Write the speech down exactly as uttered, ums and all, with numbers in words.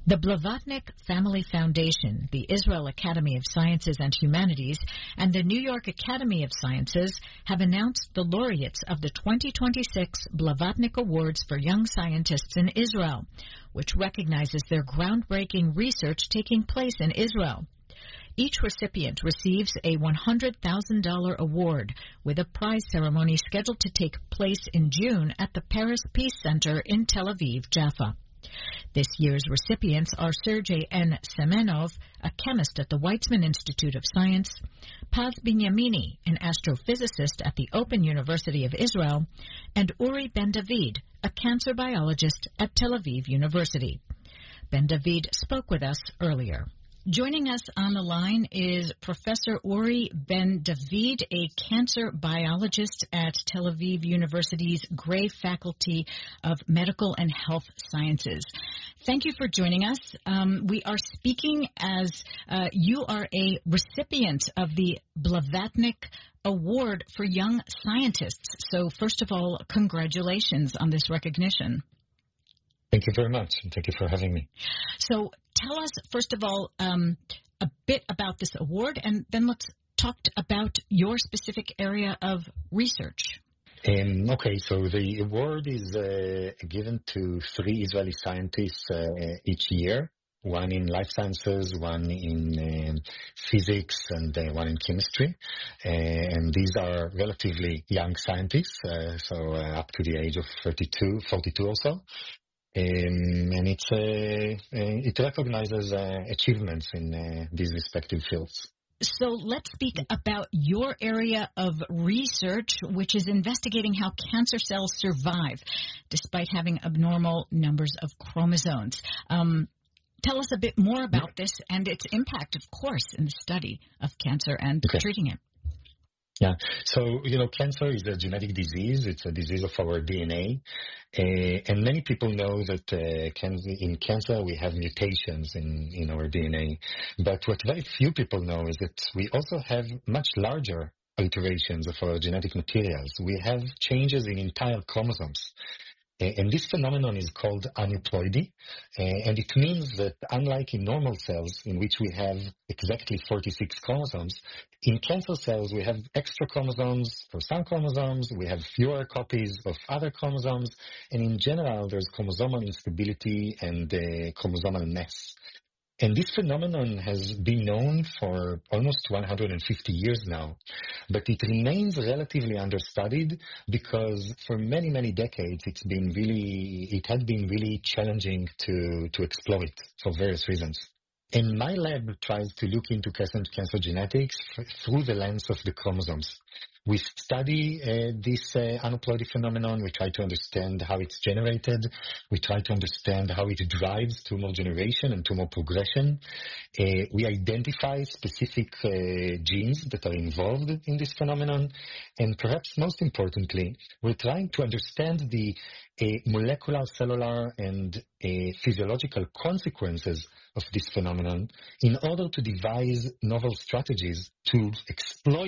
The Blavatnik Family Foundation, the Israel Academy of Sciences and Humanities, and the New York Academy of Sciences have announced the laureates of the twenty twenty-six Blavatnik Awards for Young Scientists in Israel, which recognizes their groundbreaking research taking place in Israel. Each recipient receives a one hundred thousand dollars award, with a prize ceremony scheduled to take place in June at the Paris Peace Center in Tel Aviv, Jaffa. This year's recipients are Sergei N. Semenov, a chemist at the Weizmann Institute of Science, Paz Binyamini, an astrophysicist at the Open University of Israel, and Uri Ben-David, a cancer biologist at Tel Aviv University. Ben-David spoke with us earlier. Joining us on the line is Professor Uri Ben-David, a cancer biologist at Tel Aviv University's Gray Faculty of Medical and Health Sciences. Thank you for joining us. Um, we are speaking as uh, you are a recipient of the Blavatnik Award for Young Scientists. So first of all, congratulations on this recognition. Thank you very much, and thank you for having me. So tell us, first of all, um, a bit about this award, and then let's talk about your specific area of research. Um, okay, so the award is uh, given to three Israeli scientists uh, each year, one in life sciences, one in um, physics, and uh, one in chemistry. Uh, and these are relatively young scientists, uh, so uh, up to the age of thirty-two, forty-two or so. Um, and it's, uh, uh, it recognizes uh, achievements in uh, these respective fields. So let's speak about your area of research, which is investigating how cancer cells survive despite having abnormal numbers of chromosomes. Um, tell us a bit more about this and its impact, of course, in the study of cancer and okay. treating it. Yeah. So, you know, cancer is a genetic disease. It's a disease of our D N A. Uh, and many people know that uh, can, in cancer we have mutations in, in our D N A. But what very few people know is that we also have much larger alterations of our genetic materials. We have changes in entire chromosomes. And this phenomenon is called aneuploidy, and it means that unlike in normal cells, in which we have exactly forty-six chromosomes, in cancer cells we have extra chromosomes for some chromosomes, we have fewer copies of other chromosomes, and in general there's chromosomal instability and uh, chromosomal mess. And this phenomenon has been known for almost one hundred fifty years now, but it remains relatively understudied because for many, many decades it's been really, it had been really challenging to, to explore it for various reasons. And my lab tries to look into cancer genetics f- through the lens of the chromosomes. We study uh, this uh, aneuploidy phenomenon. We try to understand how it's generated. We try to understand how it drives tumor generation and tumor progression. Uh, we identify specific uh, genes that are involved in this phenomenon. And perhaps most importantly, we're trying to understand the uh, molecular, cellular, and uh, physiological consequences of this phenomenon in order to devise novel strategies to exploit